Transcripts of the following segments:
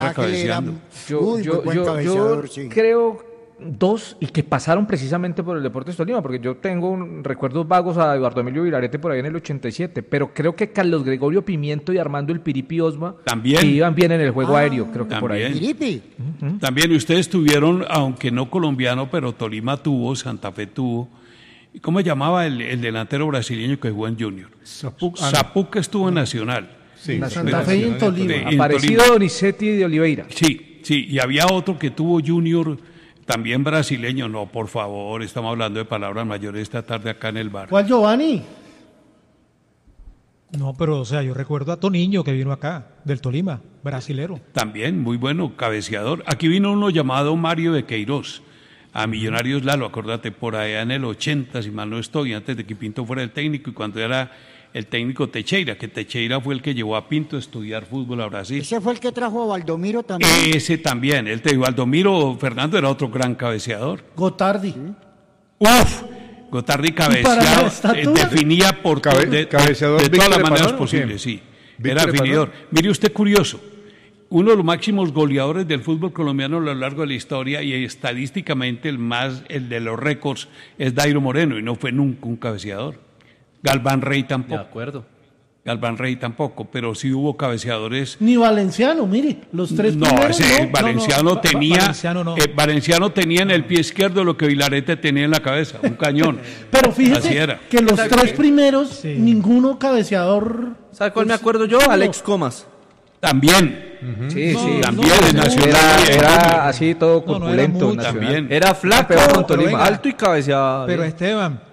cabeceando. Muy buen cabeceador, sí. Creo dos y que pasaron precisamente por el Deportes Tolima, porque yo tengo recuerdos vagos a Eduardo Emilio Vilarete por ahí en el 87, pero creo que Carlos Gregorio Pimiento y Armando el Piripi Osma También. que iban bien en el juego aéreo, creo que por ahí. También. Piripi. También ustedes tuvieron, aunque no colombiano, pero Tolima tuvo, Santa Fe tuvo. ¿Cómo se llamaba el delantero brasileño que jugó en Junior? Zapuca estuvo en Nacional. Sí, La Santa Fe y en Tolima. En Aparecido Tolima. Donizetti de Oliveira. Sí, y había otro que tuvo Junior, también brasileño. No, por favor, estamos hablando de palabras mayores esta tarde acá en el bar. ¿Cuál, Giovanni? No, pero o sea, yo recuerdo a Toniño que vino acá, del Tolima, brasilero. También, muy bueno, cabeceador. Aquí vino uno llamado Mario de Queiroz, a Millonarios Lalo, acordate, por allá en el 80, si mal no estoy, antes de que Pinto fuera el técnico, y cuando era el técnico Teixeira, que Teixeira fue el que llevó a Pinto a estudiar fútbol a Brasil. Ese fue el que trajo a Valdomiro también. Ese también, Valdomiro Fernando era otro gran cabeceador. Gotardi. ¡Uf! Gotardi para la cabeceaba, estatura? definía por cabeceador de todas Víctor las maneras Epanón, ¿o quién? posibles, sí. ¿Víctor Era Epanón? definidor. Mire usted curioso, uno de los máximos goleadores del fútbol colombiano a lo largo de la historia y estadísticamente el de los récords es Dairo Moreno y no fue nunca un cabeceador. Galván Rey De tampoco. acuerdo. Galván Rey tampoco, pero sí hubo cabeceadores. Ni Valenciano, mire, los tres No, primeros, ese no. Valenciano tenía Valenciano no. Valenciano tenía en el pie izquierdo lo que Vilarete tenía en la cabeza, un cañón. Pero Así fíjese era. que los tres primeros, Sí. ninguno cabeceador. ¿Sabe cuál me acuerdo yo? Alex Comas. También, Sí, sí. también en Nacional. Era así todo No, no era corpulento. mucho. Nacional. También. Era flaco, Peor con Pero Tolima. venga, alto y cabeceaba. Pero bien.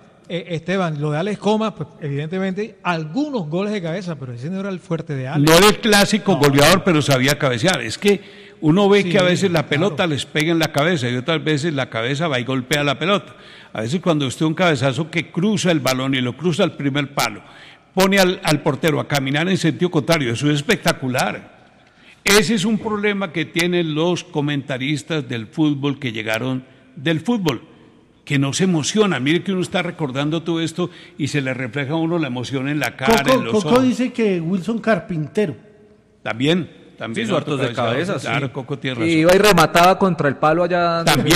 Esteban, lo de Alex Comas, pues evidentemente algunos goles de cabeza, pero ese no era el fuerte de Alex. No era el clásico goleador, pero sabía cabecear. Es que uno ve Sí, que a veces la pelota claro. les pega en la cabeza y otras veces la cabeza va y golpea la pelota. A veces cuando usted un cabezazo que cruza el balón y lo cruza al primer palo, pone al portero a caminar en sentido contrario, eso es espectacular. Ese es un problema que tienen los comentaristas del fútbol que llegaron del fútbol, que no se emocionan. Mire que uno está recordando todo esto y se le refleja a uno la emoción en la cara, en los Coco ojos. dice que Wilson Carpintero. También Sí, otro suertos de cabeceador. cabeza, sí. Claro, Coco tiene razón. Y iba y remataba contra el palo allá. También.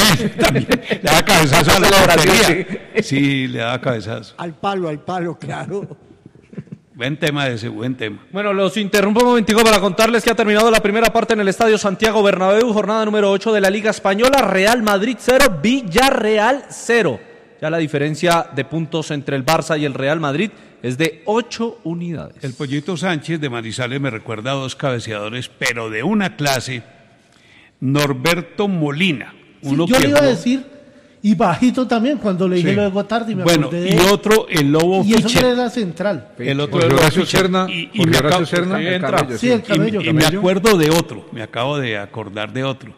Le daba cabezazo a la portería. Sí, le daba cabezazo. Al palo, claro. Buen tema ese, buen tema. Bueno, los interrumpo un momentico para contarles que ha terminado la primera parte en el Estadio Santiago Bernabéu, jornada número 8 de la Liga Española, Real Madrid 0, Villarreal 0. Ya la diferencia de puntos entre el Barça y el Real Madrid es de 8 unidades. El Pollito Sánchez de Manizales me recuerda a dos cabeceadores, pero de una clase, Norberto Molina. Sí, yo le iba a decir, y bajito también, cuando le dije lo de Gotardi, me Bueno, acordé de y él. otro, el Lobo Y eso que Fischer. era central. El otro Jorge el Lobo Horacio Fischer. Serna, Y Jorge me Horacio acabo- Serna. Sí, Camello, Sí, el camello. Y me acuerdo de otro, me acabo de acordar de otro.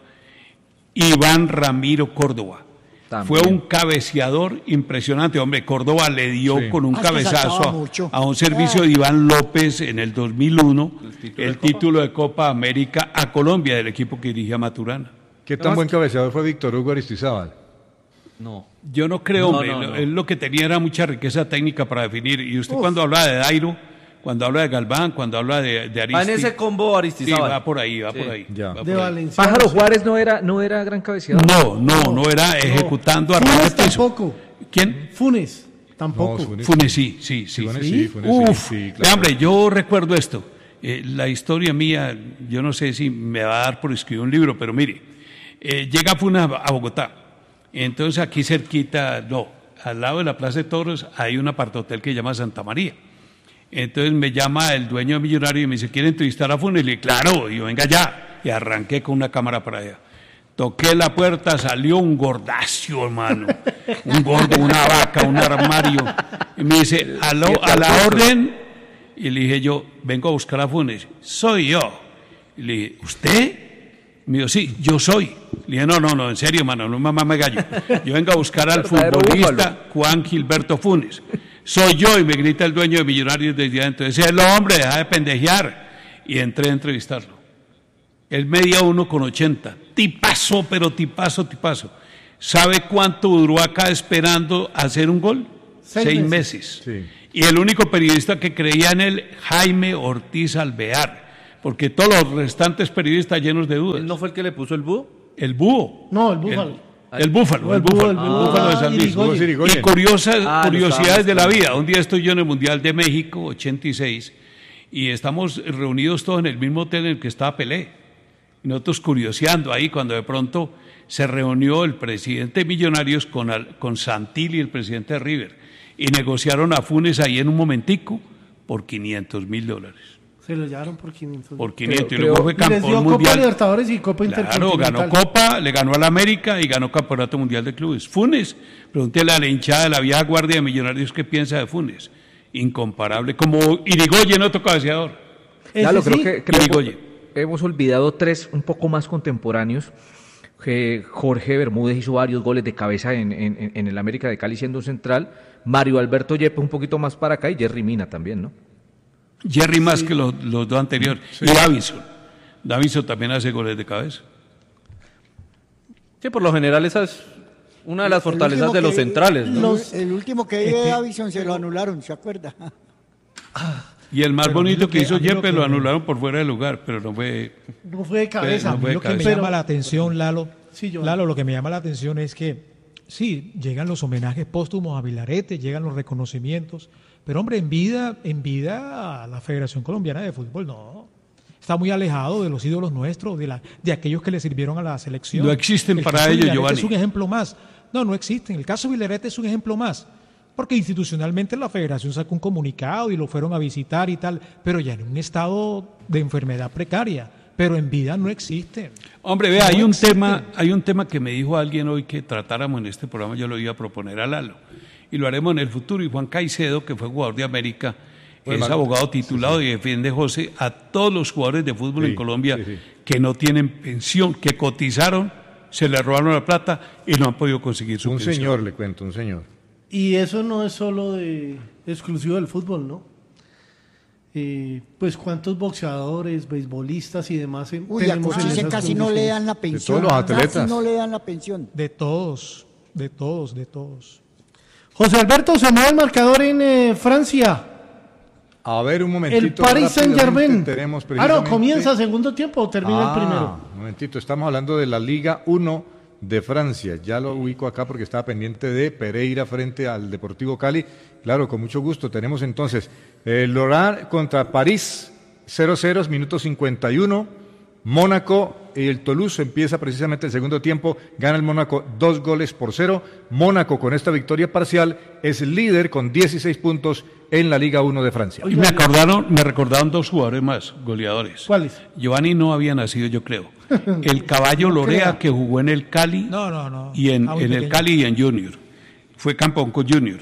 Iván Ramiro Córdoba. También. Fue un cabeceador impresionante. Hombre, Córdoba le dio Sí. con un Ah, es que cabezazo saltaba mucho. a un servicio de Iván López en el 2001, el título de Copa América a Colombia del equipo que dirigía Maturana. ¿Qué tan buen cabeceador fue Víctor Hugo Aristizábal? No. Yo no creo, No, hombre, no. él lo que tenía era mucha riqueza técnica para definir. Y usted cuando habla de Dairo, cuando habla de Galván, cuando habla de Aristi, Va en ese combo sí, Aristizábal. va por ahí, va Sí. por ahí. Ya. va por De ahí. Valencia. Pájaro Juárez no era gran cabeceador. No era ejecutando a ras Funes de piso. tampoco. ¿Quién? Funes, tampoco. No, Funes. Funes, sí. Funes ¿Sí? sí, Funes Uf, sí, claro. hombre, yo recuerdo esto. La historia mía, yo no sé si me va a dar por escribir un libro, pero mire, llega Funes a Bogotá. Entonces aquí cerquita, al lado de la Plaza de Toros hay un apartahotel que se llama Santa María. Entonces me llama el dueño de Millonario y me dice, ¿quiere entrevistar a Funes? Y le dije, claro, y yo, venga ya. Y arranqué con una cámara para allá. Toqué la puerta, salió un gordacio, hermano. Un gordo, una vaca, un armario. Y me dice, ¿aló, a la orden? Y le dije yo, vengo a buscar a Funes. Soy yo. Y le dije, ¿usted? Me dijo, sí, yo soy. Le dije, no, en serio, hermano, no me gallo. Yo vengo a buscar al Verdadero futbolista Juan Gilberto Funes. Soy yo, y me grita el dueño de Millonarios desde adentro. Ese es el hombre, deja de pendejear. Y entré a entrevistarlo. Él medía 1,80. Tipazo, pero tipazo. ¿Sabe cuánto duró acá esperando hacer un gol? 6 meses. Sí. Y el único periodista que creía en él, Jaime Ortiz Alvear. porque todos los restantes periodistas llenos de dudas. ¿Él no fue el que le puso el búho? El búho. No, el búfalo. El búfalo. El búfalo de San Luis. Irigoyen. Y curiosidades de la buscando. vida. Un día estoy yo en el Mundial de México, 86, y estamos reunidos todos en el mismo hotel en el que estaba Pelé. Y nosotros curioseando ahí cuando de pronto se reunió el presidente de Millonarios con Santilli, el presidente de River, y negociaron a Funes ahí en un momentico por $500,000. Se lo llevaron por 500. Por 500, y Creo- luego fue Y les dio campeón Copa mundial. Libertadores y Copa Claro, Intercontinental. ganó Copa, le ganó al América y ganó Campeonato Mundial de Clubes. Funes, pregúntele a la hinchada de la vieja guardia de Millonarios qué piensa de Funes. Incomparable, como Irigoyen, otro cabeceador. Claro, Ese sí. creo Irigoyen. que hemos olvidado tres un poco más contemporáneos. Que Jorge Bermúdez hizo varios goles de cabeza en el América de Cali siendo un central. Mario Alberto Yepes un poquito más para acá y Jerry Mina también, ¿no? Jerry más que los dos anteriores. Y Davinson. Davinson también hace goles de cabeza. Sí, por lo general esa es una de las fortalezas de los centrales, ¿no? El último que dio de Davison se lo anularon, ¿se acuerda? Y el más Pero a mí bonito lo que que- hizo a mí lo Yepes que- lo anularon por fuera de lugar, pero no fue... No fue de cabeza. No fue de Lo que me cabeza. llama la atención, Lalo, Sí, Joan. Lalo, lo que me llama la atención es que sí, llegan los homenajes póstumos a Vilarete, llegan los reconocimientos, pero hombre, en vida la Federación Colombiana de Fútbol no. Está muy alejado de los ídolos nuestros, de aquellos que le sirvieron a la selección. No existen El para caso de ellos, Vilarete Giovanni. es un ejemplo más. No existen. El caso de Vilarete es un ejemplo más. Porque institucionalmente la federación sacó un comunicado y lo fueron a visitar y tal, pero ya en un estado de enfermedad precaria. Pero en vida no existen. Hombre, vea, No existen. hay un tema que me dijo alguien hoy que tratáramos en este programa, yo lo iba a proponer a Lalo, y lo haremos en el futuro, y Juan Caicedo, que fue jugador de América, es abogado titulado y defiende, José, a todos los jugadores de fútbol en Colombia que no tienen pensión, que cotizaron, se le robaron la plata y no han podido conseguir su Un pensión. señor, le cuento, un señor. Y eso no es solo exclusivo del fútbol, ¿no? Pues cuántos boxeadores, beisbolistas y demás Uy, a tenemos en Cochise esas casi no le condiciones. dan la pensión. todos los atletas. Casi no le dan la pensión. De todos. José Alberto, se mueve el marcador en Francia. A ver, un momentito. El Paris Saint-Germain. Tenemos No, precisamente- comienza segundo tiempo o termina el primero. Un momentito, estamos hablando de la Liga 1 de Francia. Ya lo ubico acá porque estaba pendiente de Pereira frente al Deportivo Cali. Claro, con mucho gusto. Tenemos entonces Lorient contra París, 0-0, minuto 51. Mónaco y el Toulouse empieza precisamente el segundo tiempo. Gana el Mónaco 2-0. Mónaco con esta victoria parcial es líder con 16 puntos en la Liga 1 de Francia. Y me recordaron dos jugadores más, goleadores. ¿Cuáles? Giovanni no había nacido, yo creo. El Caballo Lorea, que jugó en el Cali, No. y en Ah, muy el pequeño. Cali y en Junior. Fue campeón con Junior.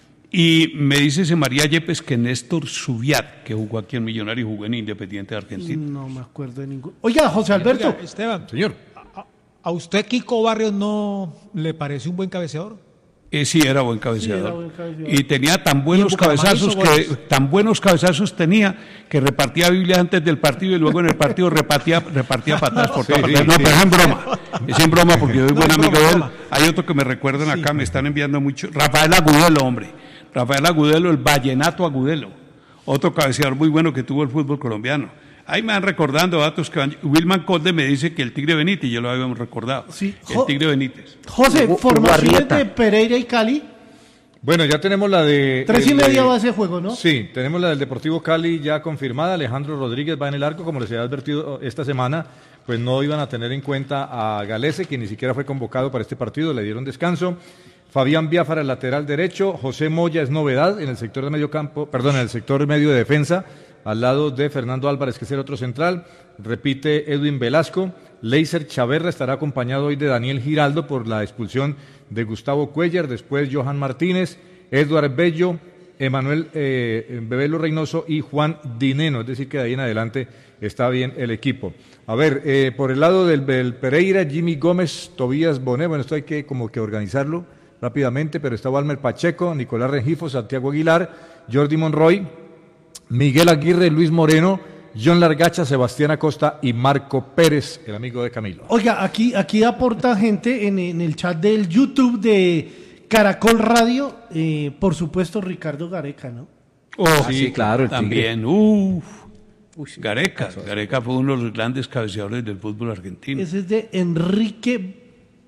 Y me dice ese María Yepes que Néstor Subiat, que jugó aquí en Millonario, jugó en Independiente de Argentina. No me acuerdo de ninguno. Oiga, José Alberto, Oiga, Esteban, Señor. ¿a usted Kiko Barrios no le parece un buen cabeceador? Sí, era buen cabeceador. Sí, era buen cabeceador. Y tenía tan buenos Y en Bucaramanga cabezazos hizo goles. tan buenos cabezazos tenía que repartía Biblia antes del partido y luego en el partido repartía patadas por todas partes. No, pero es en broma. Es en broma porque yo soy buen es amigo broma, de él. broma. Hay otro que me recuerdan acá, me están enviando mucho. Rafael Agudelo, hombre. Rafael Agudelo, el Vallenato Agudelo. Otro cabeceador muy bueno que tuvo el fútbol colombiano. Ahí me van recordando datos que van. Wilman Conde me dice que el Tigre Benítez, yo lo habíamos recordado. Sí. El Tigre Benítez. José, Hugo formaciones Arrieta. de Pereira y Cali. Bueno, ya tenemos la de... 3:30 va ese juego, ¿no? Sí, tenemos la del Deportivo Cali ya confirmada. Alejandro Rodríguez va en el arco, como les había advertido esta semana, pues no iban a tener en cuenta a Galese, que ni siquiera fue convocado para este partido, le dieron descanso. Fabián Biafara, el lateral derecho. José Moya es novedad en el sector de medio campo, perdón, en el sector medio de defensa, al lado de Fernando Álvarez, que es el otro central. Repite Edwin Velasco. Leiser Chaverra estará acompañado hoy de Daniel Giraldo por la expulsión de Gustavo Cuellar, después Johan Martínez, Eduard Bello, Emanuel Bebelo Reynoso y Juan Dineno, es decir que de ahí en adelante está bien el equipo. A ver, por el lado del Pereira, Jimmy Gómez, Tobías Bonet, bueno, esto hay que como que organizarlo rápidamente, pero está Walmer Pacheco, Nicolás Rengifo, Santiago Aguilar, Jordi Monroy, Miguel Aguirre, Luis Moreno, John Largacha, Sebastián Acosta y Marco Pérez, el amigo de Camilo. Oiga, aquí aporta gente en el chat del YouTube de Caracol Radio, por supuesto Ricardo Gareca, ¿no? Oh, sí, claro, el también. Uf. Gareca fue uno de los grandes cabeceadores del fútbol argentino. Ese es de Enrique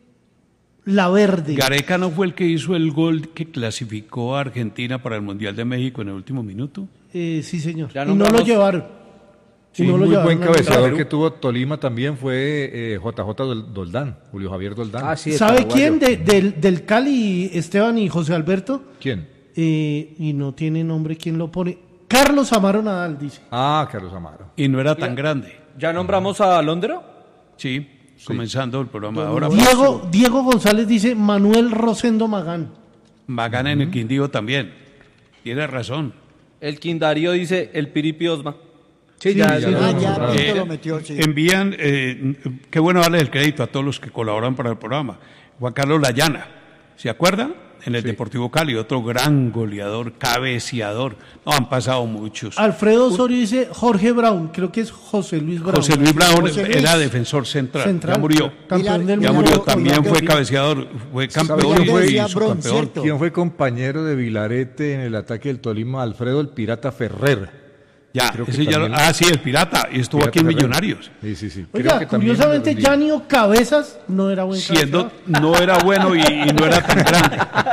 Laverde. Gareca no fue el que hizo el gol que clasificó a Argentina para el Mundial de México en el último minuto. Sí, señor. Ya Y no lo nombramos- llevaron. Sí, Y no lo muy llevaron buen a cabeceador Perú. que tuvo Tolima también fue JJ Doldán, Julio Javier Doldán. Ah, sí, el ¿Sabe paraguayo. quién? Del Cali, Esteban y José Alberto. ¿Quién? Y no tiene nombre, ¿quién lo pone? Carlos Amaro Nadal, dice. Ah, Carlos Amaro. Y no era tan grande. ¿Ya nombramos a Londra? Sí, comenzando el programa. Ahora Diego González dice Manuel Rosendo Magán. Magán en el Quindío también. Tiene razón. El Quindarío dice el Piripi Osma. Sí, ya, sí, Ah, no, ya, no, Pinto lo metió, sí. Envían, qué bueno darle el crédito a todos los que colaboran para el programa. Juan Carlos Layana, ¿se acuerdan? En el Deportivo Cali, otro gran goleador, cabeceador. No, han pasado muchos. Alfredo Osorio dice Jorge Brown, creo que es José Luis Brown. José Luis Brown José Luis. era defensor central, ya murió. Campeón del Ya mundo. murió, también Oiga, fue que- cabeceador, fue campeón ¿Sabe quién y decía Brown, subcampeón. cierto? ¿Quién fue compañero de Vilarete en el ataque del Tolima? Alfredo el Pirata Ferrer. Ya, Creo que ese ya lo- también- sí, el pirata, y estuvo Pirata aquí en Ferrer. Millonarios. Sí, sí, sí. Oiga, Creo que también curiosamente, rendía. Yanio Cabezas no era buen Siendo, cabeceador. no era bueno y no era tan grande.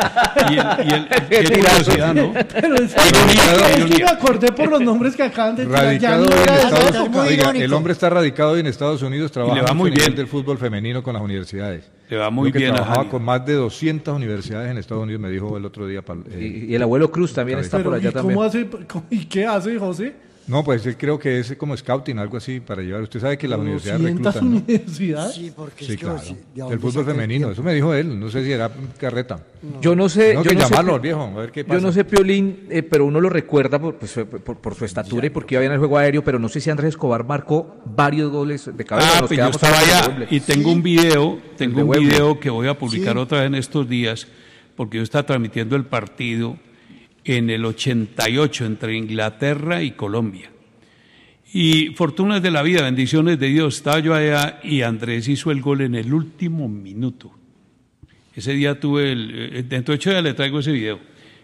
Qué curiosidad, ¿no? Pero es que me acordé por los nombres que acaban de tirar. Radicado Yanio en era de esa Estados época. época. Muy Oiga, irónico. el hombre está radicado hoy en Estados Unidos, trabaja le va mucho muy a nivel bien. del fútbol femenino con las universidades. Le va muy Creo que bien a trabajaba Janio. con más de 200 universidades en Estados Unidos, me dijo el otro día. Y el abuelo Cruz también está Pero, por allá ¿y cómo también. hace? ¿Y qué hace, José? No, pues él creo que es como scouting, algo así, para llevar. Usted sabe que las universidades 200 reclutan, ¿no? universidades. Sí, porque Sí, es que claro. ¿de El dónde fútbol saca el femenino, tiempo? eso me dijo él, no sé si era carreta. Yo no sé, Tengo yo que no sé, llamarlo al viejo, a ver qué pasa. yo no sé, Piolín, pero uno lo recuerda por su estatura y porque iba bien al juego aéreo, pero no sé si Andrés Escobar marcó varios goles de cabeza. nos Pues yo quedamos estaba hablando de allá Wembley. y tengo un video, de Wembley. que voy a publicar Sí. otra vez en estos días, porque yo estaba transmitiendo el partido en el 88 entre Inglaterra y Colombia. Y fortunas de la vida, bendiciones de Dios, estaba yo allá y Andrés hizo el gol en el último minuto. Ese día tuve dentro de 8 días le traigo ese video,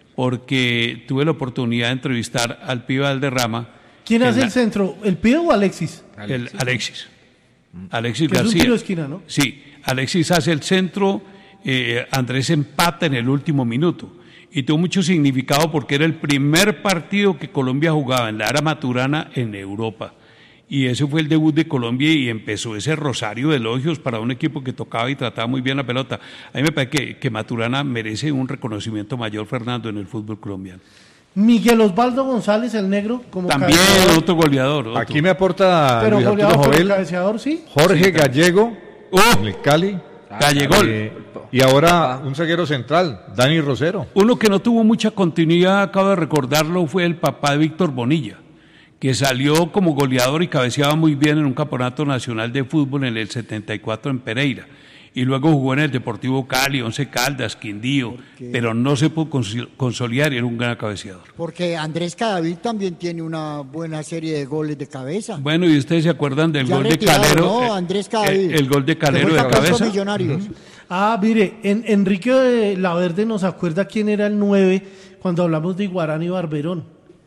porque tuve la oportunidad de entrevistar al pibe Valderrama. ¿Quién en hace la- el centro? ¿El Pibe o Alexis? Alexis. Alexis Que es un García. tiro de esquina, ¿no? Sí, Alexis hace el centro, Andrés empata en el último minuto. Y tuvo mucho significado porque era el primer partido que Colombia jugaba en la era Maturana en Europa. Y ese fue el debut de Colombia y empezó ese rosario de elogios para un equipo que tocaba y trataba muy bien la pelota. A mí me parece que Maturana merece un reconocimiento mayor, Fernando, en el fútbol colombiano. Miguel Osvaldo González, el negro, como También cabeceador. otro goleador. otro. Aquí me aporta Pero Luis Arturo goleador, pero Jovel, cabeceador, sí. Jorge Gallego, ¡Oh! en el Cali. Gallegol. Y ahora un zaguero central, Dani Rosero. Uno que no tuvo mucha continuidad, acabo de recordarlo, fue el papá de Víctor Bonilla, que salió como goleador y cabeceaba muy bien en un campeonato nacional de fútbol en el 74 en Pereira. Y luego jugó en el Deportivo Cali, Once Caldas, Quindío, pero no se pudo consolidar y era un gran cabeceador. Porque Andrés Cadavid también tiene una buena serie de goles de cabeza. Bueno, ¿y ustedes se acuerdan del Ya gol de retirado, Calero? ¿no? Andrés Cadavid. El gol de Que fue Calero de campeón con cabeza. Millonarios. Ah, mire, Enrique de Laverde nos acuerda quién era el 9 cuando hablamos de Iguarán y Barberón.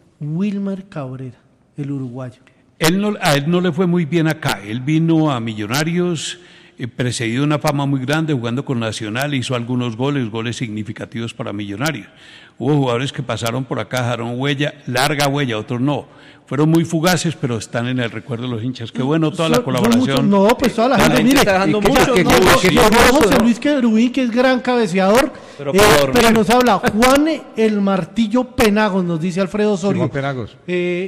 Wilmer Cabrera, el uruguayo. A él no le fue muy bien acá. Él vino a Millonarios, precedido de una fama muy grande, jugando con Nacional, hizo algunos goles significativos para Millonarios. Hubo jugadores que pasaron por acá, dejaron huella, larga huella, otros no. Fueron muy fugaces, pero están en el recuerdo de los hinchas. Qué bueno toda la Son colaboración. muchos- no, pues toda la gente, mire. está dejando ¿y qué- mucho, qué- ¿no? qué- No, qué- no, famoso, José ¿no? Luis Querubín, que es gran cabeceador, Pero para dormir. pero nos habla Juan el Martillo Penagos, nos dice Alfredo Osorio. Simón Penagos.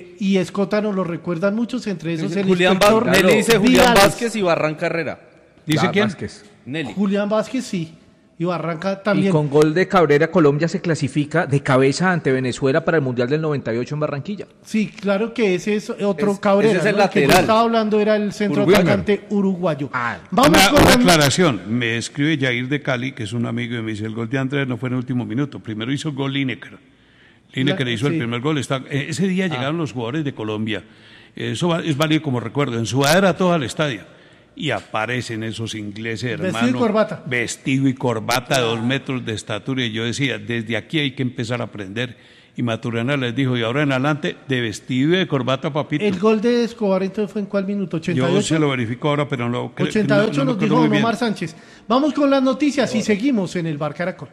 Y Escota nos lo recuerdan muchos, entre esos el Julián inspector Nelly dice Julián Vidales. Vázquez y Barranca Herrera. ¿Dice Ya, quién? Vázquez. Nelly. Julián Vázquez, sí. Y Barranca Y también. con gol de Cabrera, Colombia se clasifica de cabeza ante Venezuela para el Mundial del 98 en Barranquilla. Sí, claro que ese es otro Es- Cabrera. ese es el ¿no? Que yo lateral. estaba hablando era el centro Wilmer. atacante uruguayo. Ah, Vamos con Una la- aclaración. Me escribe Jair de Cali, que es un amigo, y me dice, el gol de Andrés no fue en el último minuto. Primero hizo el gol Lineker. Lineker hizo el sí. primer gol. Ese día llegaron los jugadores de Colombia. Eso es válido como recuerdo. En sudadera todo al estadio. Y aparecen esos ingleses, Vestido hermano. y corbata. Vestido y corbata, 2 metros de estatura. Y yo decía, desde aquí hay que empezar a aprender. y Maturana les dijo, y ahora en adelante, de vestido y de corbata, papito. ¿El gol de Escobar entonces fue en cuál minuto? ¿88? Yo se lo verifico ahora, pero no... 88 nos dijo muy Don bien. Omar Sánchez. Vamos con las noticias y seguimos en el Bar Caracol.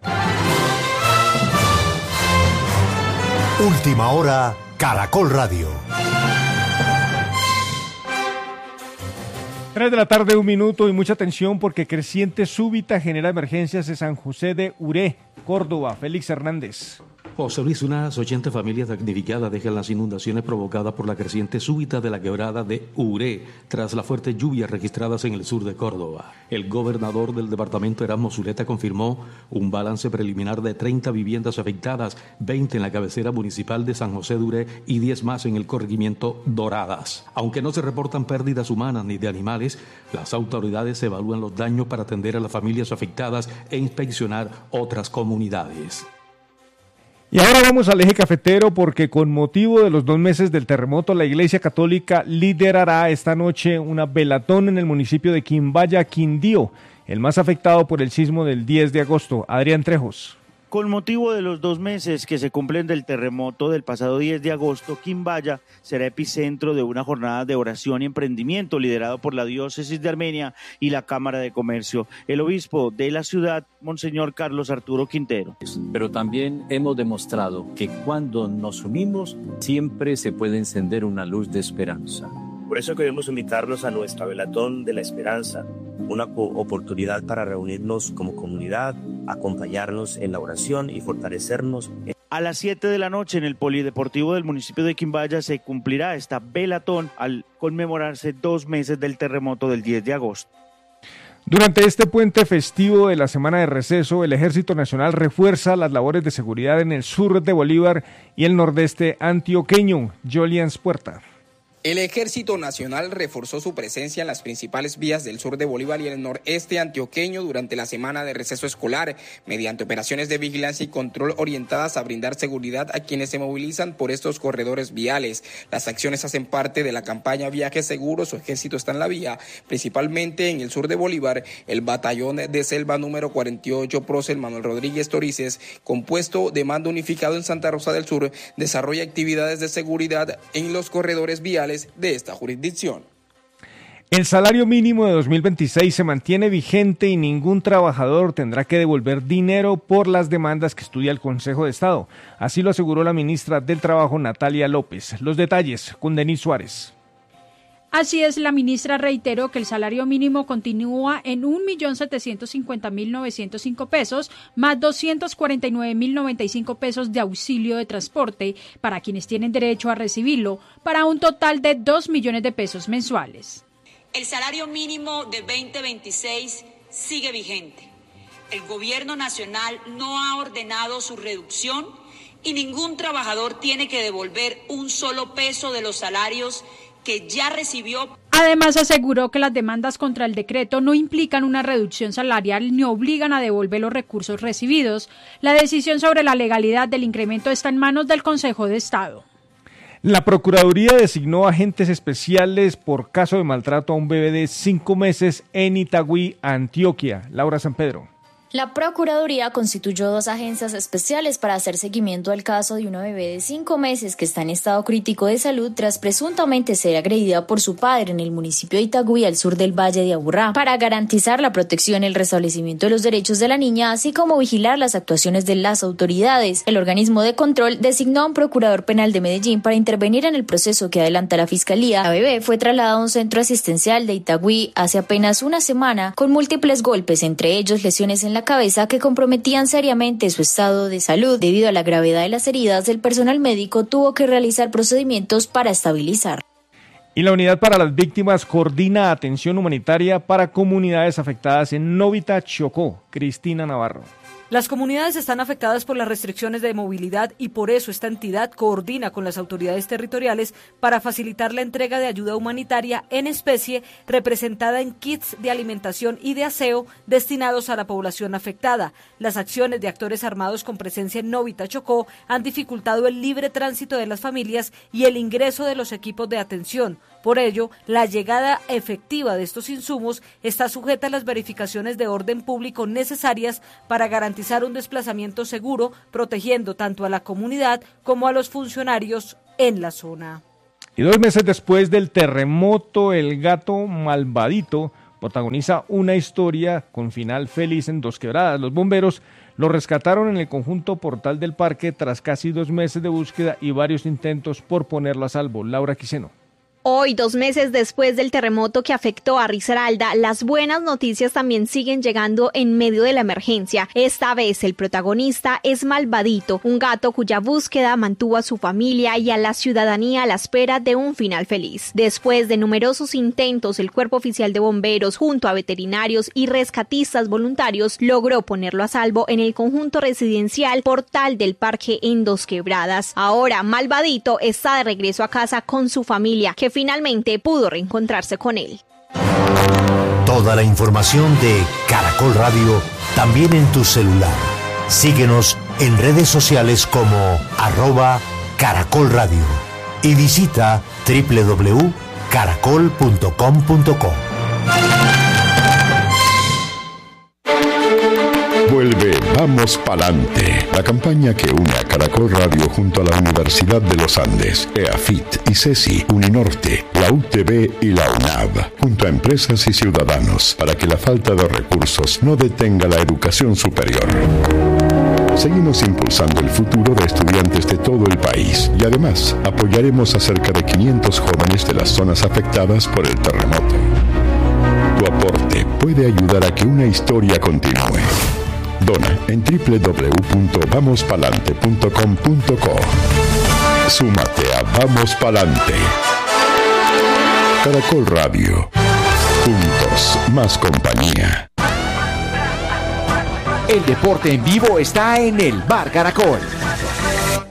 Última hora, Caracol Radio. 3 de la tarde, 1 minuto, y mucha atención porque creciente súbita genera emergencias en San José de Uré, Córdoba. Félix Hernández. José Luis, unas 80 familias damnificadas dejan las inundaciones provocadas por la creciente súbita de la quebrada de Uré tras las fuertes lluvias registradas en el sur de Córdoba. El gobernador del departamento, Erasmo Zuleta, confirmó un balance preliminar de 30 viviendas afectadas, 20 en la cabecera municipal de San José de Uré y 10 más en el corregimiento Doradas. Aunque no se reportan pérdidas humanas ni de animales, las autoridades evalúan los daños para atender a las familias afectadas e inspeccionar otras comunidades. Y ahora vamos al eje cafetero porque con motivo de los 2 meses del terremoto, la Iglesia Católica liderará esta noche una velatón en el municipio de Quimbaya, Quindío, el más afectado por el sismo del 10 de agosto. Adrián Trejos. Con motivo de los 2 meses que se cumplen del terremoto del pasado 10 de agosto, Quimbaya será epicentro de una jornada de oración y emprendimiento liderado por la Diócesis de Armenia y la Cámara de Comercio. El obispo de la ciudad, Monseñor Carlos Arturo Quintero. Pero también hemos demostrado que cuando nos unimos siempre se puede encender una luz de esperanza. Por eso queremos invitarlos a nuestra Velatón de la Esperanza, una oportunidad para reunirnos como comunidad, acompañarnos en la oración y fortalecernos. A las 7 de la noche en el Polideportivo del municipio de Quimbaya se cumplirá esta velatón al conmemorarse 2 meses del terremoto del 10 de agosto. Durante este puente festivo de la semana de receso, el Ejército Nacional refuerza las labores de seguridad en el sur de Bolívar y el nordeste antioqueño. Jolians Puerta. El Ejército Nacional reforzó su presencia en las principales vías del sur de Bolívar y el noreste antioqueño durante la semana de receso escolar, mediante operaciones de vigilancia y control orientadas a brindar seguridad a quienes se movilizan por estos corredores viales. Las acciones hacen parte de la campaña Viajes Seguros, su ejército está en la vía, principalmente en el sur de Bolívar. El batallón de selva número 48, Prócer Manuel Rodríguez Torices, compuesto de mando unificado en Santa Rosa del Sur, desarrolla actividades de seguridad en los corredores viales de esta jurisdicción. El salario mínimo de 2026 se mantiene vigente y ningún trabajador tendrá que devolver dinero por las demandas que estudia el Consejo de Estado. Así lo aseguró la ministra del Trabajo, Natalia López. Los detalles con Denis Suárez. Así es, la ministra reiteró que el salario mínimo continúa en 1.750.905 pesos, más 249.095 pesos de auxilio de transporte para quienes tienen derecho a recibirlo, para un total de 2 millones de pesos mensuales. El salario mínimo de 2026 sigue vigente. El gobierno nacional no ha ordenado su reducción y ningún trabajador tiene que devolver un solo peso de los salarios que ya recibió. Además, aseguró que las demandas contra el decreto no implican una reducción salarial ni obligan a devolver los recursos recibidos. La decisión sobre la legalidad del incremento está en manos del Consejo de Estado. La Procuraduría designó agentes especiales por caso de maltrato a un bebé de 5 meses en Itagüí, Antioquia. Laura San Pedro. La Procuraduría constituyó 2 agencias especiales para hacer seguimiento al caso de una bebé de 5 meses que está en estado crítico de salud tras presuntamente ser agredida por su padre en el municipio de Itagüí, al sur del Valle de Aburrá, para garantizar la protección y el restablecimiento de los derechos de la niña, así como vigilar las actuaciones de las autoridades. El organismo de control designó a un procurador penal de Medellín para intervenir en el proceso que adelanta la Fiscalía. La bebé fue trasladada a un centro asistencial de Itagüí hace apenas una semana con múltiples golpes, entre ellos lesiones en la cabeza que comprometían seriamente su estado de salud. Debido a la gravedad de las heridas, el personal médico tuvo que realizar procedimientos para estabilizar. Y la Unidad para las Víctimas coordina atención humanitaria para comunidades afectadas en Novita, Chocó. Cristina Navarro. Las comunidades están afectadas por las restricciones de movilidad y por eso esta entidad coordina con las autoridades territoriales para facilitar la entrega de ayuda humanitaria en especie representada en kits de alimentación y de aseo destinados a la población afectada. Las acciones de actores armados con presencia en Novita, Chocó han dificultado el libre tránsito de las familias y el ingreso de los equipos de atención. Por ello, la llegada efectiva de estos insumos está sujeta a las verificaciones de orden público necesarias para garantizar un desplazamiento seguro, protegiendo tanto a la comunidad como a los funcionarios en la zona. Y 2 meses después del terremoto, el gato Malvadito protagoniza una historia con final feliz en Dos Quebradas. Los bomberos lo rescataron en el conjunto Portal del Parque tras casi 2 meses de búsqueda y varios intentos por ponerlo a salvo. Laura Quiseno. Hoy, 2 meses después del terremoto que afectó a Risaralda, las buenas noticias también siguen llegando en medio de la emergencia. Esta vez el protagonista es Malvadito, un gato cuya búsqueda mantuvo a su familia y a la ciudadanía a la espera de un final feliz. Después de numerosos intentos, el Cuerpo Oficial de Bomberos, junto a veterinarios y rescatistas voluntarios, logró ponerlo a salvo en el conjunto residencial Portal del Parque en Dos Quebradas. Ahora, Malvadito está de regreso a casa con su familia, que finalmente pudo reencontrarse con él. Toda la información de Caracol Radio también en tu celular. Síguenos en redes sociales como @Caracol Radio y visita www.caracol.com.co. Vuelve Vamos Palante, la campaña que une a Caracol Radio junto a la Universidad de los Andes, EAFIT, ICESI, Uninorte, la UTB y la UNAV, junto a empresas y ciudadanos, para que la falta de recursos no detenga la educación superior. Seguimos impulsando el futuro de estudiantes de todo el país y además apoyaremos a cerca de 500 jóvenes de las zonas afectadas por el terremoto. Tu aporte puede ayudar a que una historia continúe. Dona en www.vamospalante.com.co. Súmate a Vamos Palante. Caracol Radio. Juntos, más compañía. El deporte en vivo está en el Bar Caracol.